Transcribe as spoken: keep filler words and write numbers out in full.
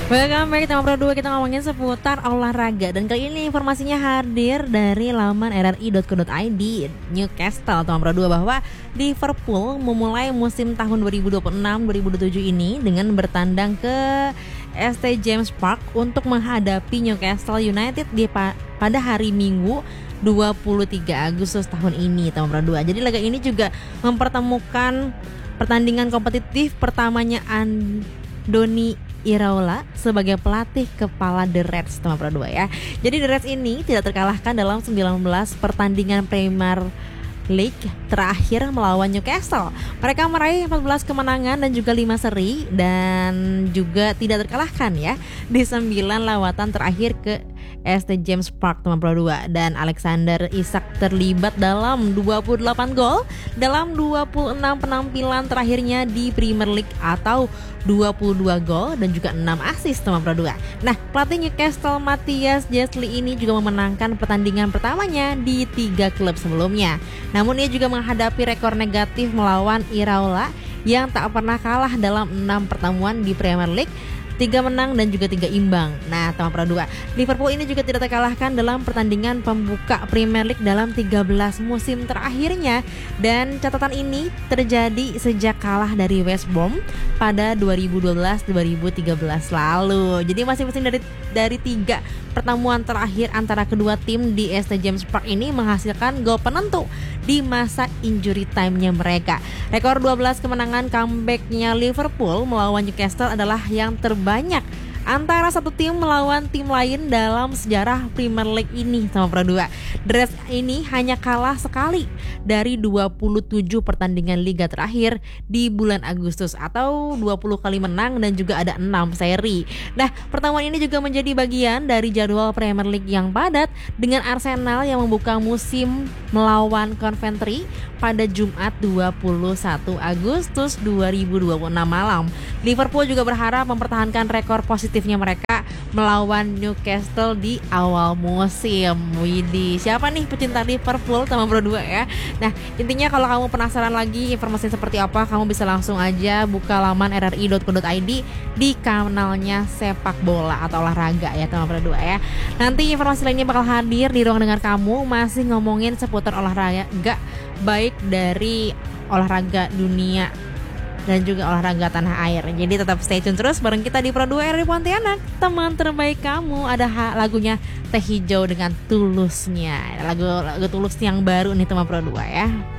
Welcome back Tema Pro dua, kita ngomongin seputar olahraga. Dan kali ini informasinya hadir dari laman r r i dot co dot i d. Newcastle Tema Pro dua bahwa Liverpool memulai musim tahun dua ribu dua puluh enam dua ribu dua puluh tujuh ini dengan bertandang ke S T James Park untuk menghadapi Newcastle United di pa- pada hari Minggu dua puluh tiga Agustus tahun ini Tema Pro dua. Jadi laga ini juga mempertemukan pertandingan kompetitif pertamanya Andoni Iraola sebagai pelatih kepala The Reds Tema Pro dua ya. Jadi The Reds ini tidak terkalahkan dalam sembilan belas pertandingan Premier League terakhir melawan Newcastle. Mereka meraih empat belas kemenangan dan juga lima seri dan juga tidak terkalahkan ya di sembilan lawatan terakhir ke S T James Park Tema Pro dua. Dan Alexander Isak terlibat dalam dua puluh delapan gol dalam dua puluh enam penampilan terakhirnya di Premier League atau dua puluh dua gol dan juga enam assist Tema Pro dua. Nah, pelatih Newcastle Matthias Jesli ini juga memenangkan pertandingan pertamanya di tiga klub sebelumnya. Namun ia juga menghadapi rekor negatif melawan Iraola yang tak pernah kalah dalam enam pertemuan di Premier League, tiga menang dan juga tiga imbang. Nah, Tema Pro dua, Liverpool ini juga tidak terkalahkan dalam pertandingan pembuka Premier League dalam tiga belas musim terakhirnya. Dan catatan ini terjadi sejak kalah dari West Brom pada dua ribu dua belas dua ribu tiga belas lalu. Jadi masing-masing dari dari tiga pertemuan terakhir antara kedua tim di S T James Park ini menghasilkan gol penentu di masa injury time-nya mereka. Rekor dua belas kemenangan comeback-nya Liverpool melawan Newcastle adalah yang terbanyak antara satu tim melawan tim lain dalam sejarah Premier League ini Tema Pro dua. The Reds ini hanya kalah sekali dari dua puluh tujuh pertandingan liga terakhir di bulan Agustus atau dua puluh kali menang dan juga ada enam seri. Nah, pertemuan ini juga menjadi bagian dari jadwal Premier League yang padat dengan Arsenal yang membuka musim melawan Coventry pada Jumat dua puluh satu Agustus dua ribu dua puluh enam malam. Liverpool juga berharap mempertahankan rekor positifnya mereka melawan Newcastle di awal musim. Widih, siapa nih pecinta Liverpool Tema Pro dua ya? Nah, intinya kalau kamu penasaran lagi informasi seperti apa, kamu bisa langsung aja buka laman r r i dot co dot i d di kanalnya sepak bola atau olahraga ya Tema Pro dua ya. Nanti informasi lainnya bakal hadir di ruang dengar kamu, masih ngomongin seputar olahraga baik dari olahraga dunia dan juga olahraga tanah air. Jadi tetap stay tune terus bareng kita di Pro dua R R I Pontianak. Teman terbaik kamu, ada ha- lagunya Teh Hijau dengan Tulusnya. Lagu lagu Tulus yang baru nih Tema Pro dua ya.